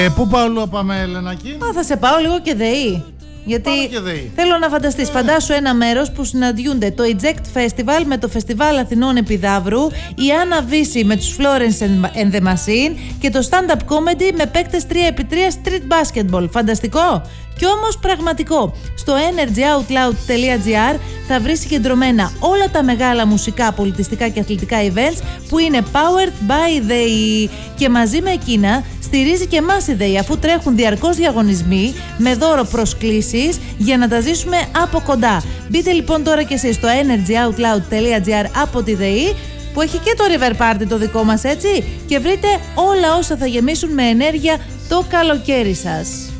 Πού πάω πάμε, Ελενάκη? Θα σε πάω λίγο και ΔΕΗ. Γιατί θέλω να φανταστείς, φαντάσου ένα μέρος που συναντιούνται το Eject Festival με το Φεστιβάλ Αθηνών Επιδαύρου, η Άννα Βύση με τους Florence and the Machine και το stand-up comedy με παίκτες 3x3 street basketball. Φανταστικό και όμως πραγματικό. Στο energyoutloud.gr θα βρεις συγκεντρωμένα όλα τα μεγάλα μουσικά, πολιτιστικά και αθλητικά events που είναι powered by ΔΕΗ, και μαζί με εκείνα στηρίζει και εμάς η ΔΕΗ, αφού τρέχουν διαρκώς διαγωνισμοί με δώρο προσκλήσεις για να τα ζήσουμε από κοντά. Μπείτε λοιπόν τώρα και εσείς στο energyoutloud.gr από τη ΔΕΗ, που έχει και το River Party το δικό μας, έτσι, και βρείτε όλα όσα θα γεμίσουν με ενέργεια το καλοκαίρι σας.